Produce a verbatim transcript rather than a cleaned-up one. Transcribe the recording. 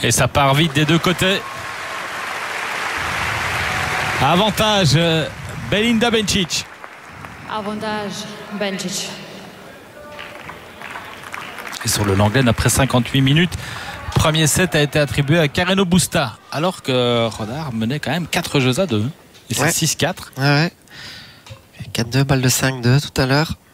Et ça part vite des deux côtés. Avantage Belinda Bencic. Avantage Bencic. Et sur le Langlaine, après cinquante-huit minutes, premier set a été attribué à Carreno Busta, alors que Rodar menait quand même quatre jeux à deux. Et c'est ouais. six quatre. Ouais, ouais. quatre deux, balle de cinq deux tout à l'heure.